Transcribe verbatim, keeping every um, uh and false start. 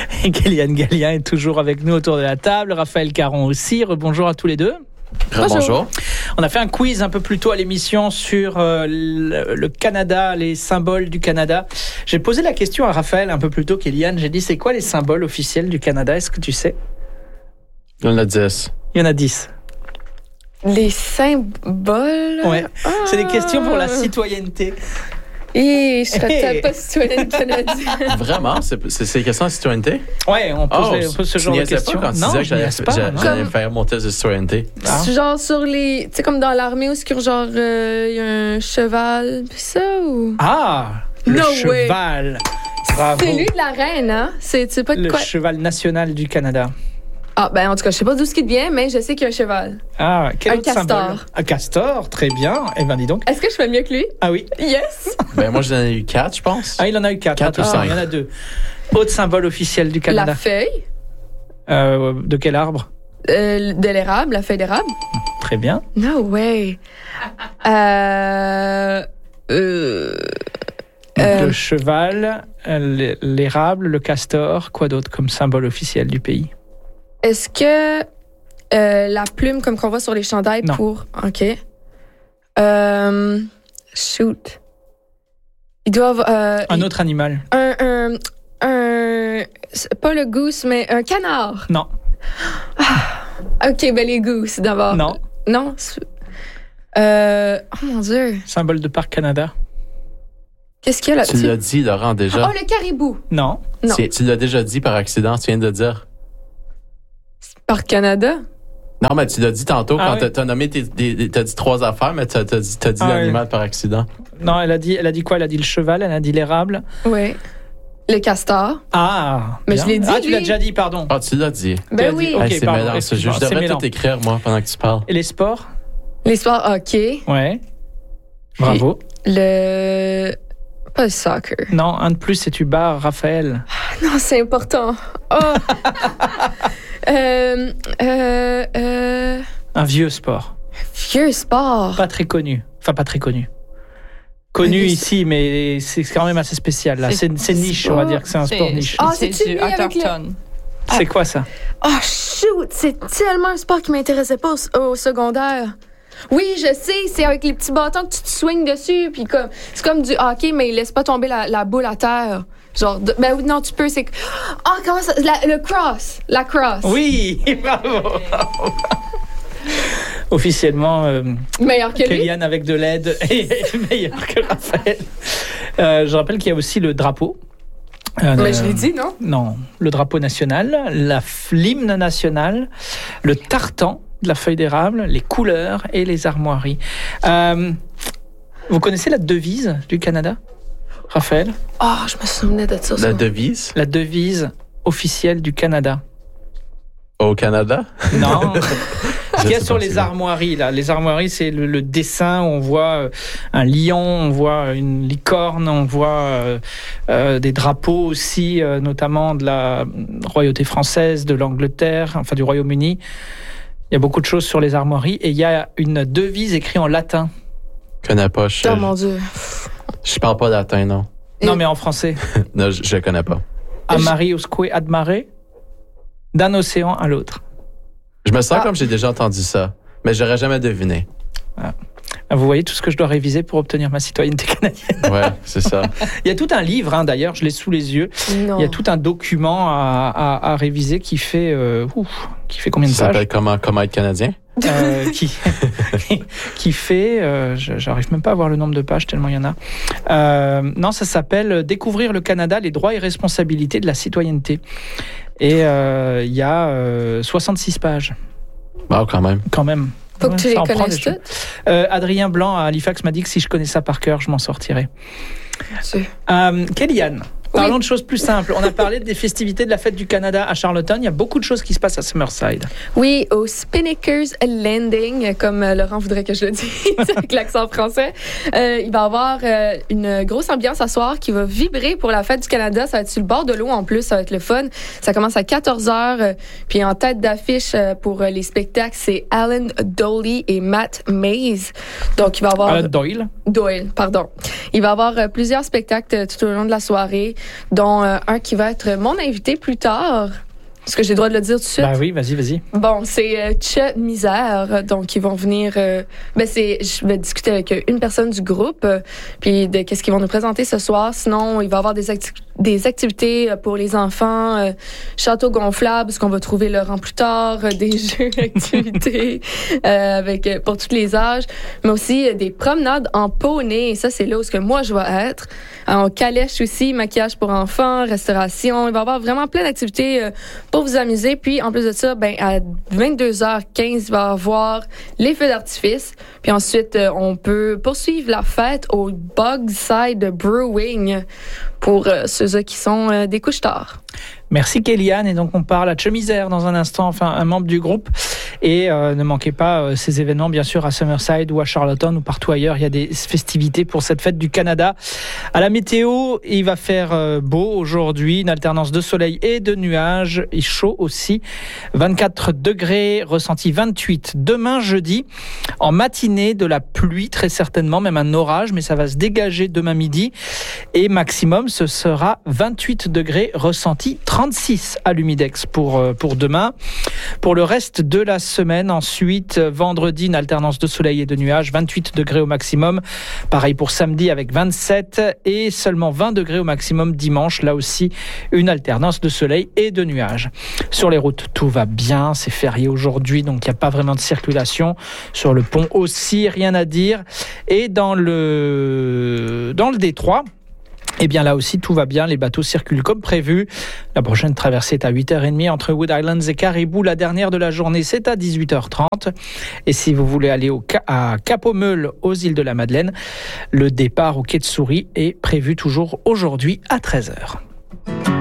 Et Kéliane Gallien est toujours avec nous autour de la table. Raphaël Caron aussi. Rebonjour à tous les deux. Bonjour. Bonjour. On a fait un quiz un peu plus tôt à l'émission sur euh, le, le Canada, les symboles du Canada. J'ai posé la question à Raphaël un peu plus tôt, Kéliane. J'ai dit, c'est quoi les symboles officiels du Canada? Est-ce que tu sais? Il y en a dix. Il y en a dix. Les symboles? Ouais. Ah. C'est des questions pour la citoyenneté. Et je serais hey. pas citoyenne canadienne. Vraiment? C'est, c'est, c'est des questions de citoyenneté? Ouais, on pose, oh, on pose ce genre de questions. Pas quand non, tu disais que j'allais, pas, j'allais, non. j'allais Comme... faire mon test de citoyenneté. Ah. Genre sur les... Tu sais, comme dans l'armée où il genre, euh, y a un cheval, pis ça, ou... Ah! Le no cheval! Way. Bravo. C'est lui de la reine, hein? C'est, tu sais pas de le quoi... Le cheval national du Canada. Ah, ben en tout cas, je sais pas d'où ce qui vient, mais je sais qu'il y a un cheval. Ah, quel un autre castor. Symbole? Un castor, très bien. Eh ben dis donc. Est-ce que je fais mieux que lui? Ah oui. Yes! Ben moi, j'en ai eu quatre, je pense. Ah, il en a eu quatre. Quatre Attends, ou cinq. Il y en a deux. Autre symbole officiel du Canada. La feuille. Euh, de quel arbre? Euh, de l'érable, la feuille d'érable. Très bien. No way. Euh... Euh... Donc, euh... le cheval, l'érable, le castor. Quoi d'autre comme symbole officiel du pays? Est-ce que euh, la plume, comme qu'on voit sur les chandails non. pour... OK. Euh, shoot. Il doit avoir... Euh, un il... autre animal. Un, un, un... Pas le goose, mais un canard. Non. Ah, OK, ben les gousses, d'abord. Non. Non. Euh, oh, mon Dieu. Symbole de Parc Canada. Qu'est-ce qu'il y a là-dessus? Tu l'as dit, Laurent, déjà. Oh, le caribou. Non. Non. Tu, tu l'as déjà dit par accident, tu viens de le dire. Parc Canada? Non, mais tu l'as dit tantôt ah, quand oui. t'as, t'as nommé, tes, tes, t'as dit trois affaires, mais t'as, t'as dit, t'as dit ah, l'animal oui. par accident. Non, elle a dit, elle a dit quoi? Elle a dit le cheval, elle a dit l'érable. Oui. Le castor. Ah. Mais bien. je l'ai dit. Ah, tu lui. l'as déjà dit, pardon. Ah, tu l'as dit. Ben tu oui. dit, okay, hey, c'est pardon, mélange, je, je devrais mélange. tout écrire, moi, pendant que tu parles. Et les sports? Les sports hockey. Ouais. Bravo. Le... Pas le soccer. Non, un de plus et tu barres Raphaël. Non, c'est important. Oh. euh, euh, euh... Un vieux sport. Vieux sport. Pas très connu. Enfin, pas très connu. Connu mais ici, mais c'est quand même assez spécial. Là. C'est, c'est niche, on va dire que c'est un sport niche. Ah, c'est c'est du autochtone. Le... C'est quoi ça? Oh, shoot! C'est tellement un sport qui m'intéressait pas au, au secondaire. Oui, je sais, c'est avec les petits bâtons que tu te swings dessus, puis comme c'est comme du hockey, mais il laisse pas tomber la, la boule à terre. Genre, de, ben non, tu peux, c'est... Ah, oh, comment ça... La, le cross, la cross. Oui, bravo. Officiellement, euh, meilleur que Kéliane avec de l'aide est meilleur que Raphaël. Euh, je rappelle qu'il y a aussi le drapeau. Euh, mais je l'ai dit, non? Non, le drapeau national, la, l'hymne national, le tartan de la feuille d'érable, les couleurs et les armoiries. Euh, vous connaissez la devise du Canada, Raphaël? Oh, je me souvenais de ça. La ça. devise? La devise officielle du Canada. Au Canada? Non. Ce qu'il y a sur les armoiries, là. Les armoiries, c'est le, le dessin. On voit un lion, on voit une licorne, on voit euh, euh, des drapeaux aussi, euh, notamment de la royauté française, de l'Angleterre, enfin du Royaume-Uni. Il y a beaucoup de choses sur les armoiries. Et il y a une devise écrite en latin. Je connais pas. Je, oh mon Dieu. Je parle pas latin, non. Non, mais en français. Non, je, je connais pas. Amariusque ad mare, d'un océan à l'autre. Je me sens Ah. comme j'ai déjà entendu ça, mais j'aurais jamais deviné. Ah. Vous voyez tout ce que je dois réviser pour obtenir ma citoyenneté canadienne. Ouais, c'est ça. Il y a tout un livre, hein, d'ailleurs, je l'ai sous les yeux. Non. Il y a tout un document à, à, à réviser qui fait, euh, ouf, qui fait combien de Ça pages? s'appelle comment, comment être canadien? euh, qui, qui fait, euh, j'arrive même pas à voir le nombre de pages tellement il y en a. Euh, non, ça s'appelle Découvrir le Canada, les droits et responsabilités de la citoyenneté. Et euh, il y a euh, soixante-six pages. Bon, quand même. Quand même. Faut que Ouais, tu les ça en prend connaisses des choses. toutes. Euh, Adrien Blanc à Halifax m'a dit que si je connais ça par cœur, je m'en sortirais. C'est- Euh, Kéliane, Oui. parlons de choses plus simples. On a parlé des festivités de la fête du Canada à Charlottetown. Il y a beaucoup de choses qui se passent à Summerside. Oui, au Spinnaker's Landing, comme euh, Laurent voudrait que je le dise avec l'accent français. Euh, il va y avoir euh, une grosse ambiance à soir qui va vibrer pour la fête du Canada. Ça va être sur le bord de l'eau en plus, ça va être le fun. Ça commence à quatorze heures. Euh, puis en tête d'affiche euh, pour euh, les spectacles, c'est Alan Doley et Matt Mays. Donc il va y avoir... Alan Doyle. Doyle, pardon. Il va y avoir euh, plusieurs spectacles euh, tout au long de la soirée. dont euh, un qui va être mon invité plus tard. Est-ce que j'ai le droit de le dire tout de suite? Bah oui, vas-y, vas-y. Bon, c'est euh, Tcha Misère. Donc, ils vont venir... Euh, ben, c'est, je vais discuter avec une personne du groupe, euh, puis de qu'est-ce qu'ils vont nous présenter ce soir. Sinon, il va y avoir des, acti- des activités pour les enfants, euh, château gonflable, ce qu'on va trouver le rang plus tard, euh, des jeux, activités euh, avec euh, pour tous les âges, mais aussi euh, des promenades en poney. Et ça, c'est là où ce que moi, je vais être. En calèche aussi, maquillage pour enfants, restauration. Il va y avoir vraiment plein d'activités euh, pour vous amuser. Puis, en plus de ça, ben, à vingt-deux heures quinze, il va y avoir les feux d'artifice. Puis ensuite, euh, on peut poursuivre la fête au Bogside Brewing pour euh, ceux qui sont euh, des couche-tard. Merci Kéliane. Et donc on parle à Tcha Misère dans un instant, enfin un membre du groupe. Et euh, ne manquez pas euh, ces événements bien sûr à Summerside ou à Charlottetown ou partout ailleurs. Il y a des festivités pour cette fête du Canada. À la météo, il va faire euh, beau aujourd'hui, une alternance de soleil et de nuages. Et chaud aussi, vingt-quatre degrés, ressenti vingt-huit. Demain jeudi, en matinée de la pluie très certainement, même un orage, mais ça va se dégager demain midi. Et maximum, ce sera vingt-huit degrés, ressenti trente-six à l'Humidex pour, pour demain. Pour le reste de la semaine, ensuite, vendredi, une alternance de soleil et de nuages, vingt-huit degrés au maximum. Pareil pour samedi avec vingt-sept et seulement vingt degrés au maximum dimanche. Là aussi, une alternance de soleil et de nuages. Sur les routes, tout va bien. C'est férié aujourd'hui, donc il n'y a pas vraiment de circulation. Sur le pont aussi, rien à dire. Et dans le, dans le détroit, eh bien là aussi tout va bien, les bateaux circulent comme prévu. La prochaine traversée est à huit heures trente entre Wood Islands et Caribou. La dernière de la journée c'est à dix-huit heures trente. Et si vous voulez aller au, à Cap-aux-Meules aux îles de la Madeleine, le départ au quai de Souris est prévu toujours aujourd'hui à treize heures.